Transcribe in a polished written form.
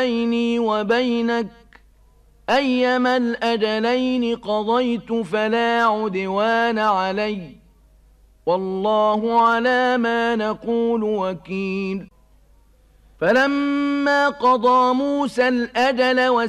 بيني وبينك أيما الأجلين قضيت فلا عدوان علي والله على ما نقول وكيل فلما قضى موسى الأجل